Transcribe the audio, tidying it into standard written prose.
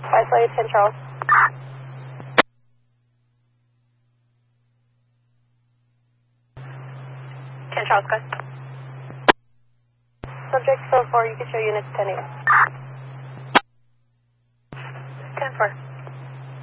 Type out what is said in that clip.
Isolated 10 Charles. 10 Charles, guys. Subject 4, you can show units 10 8.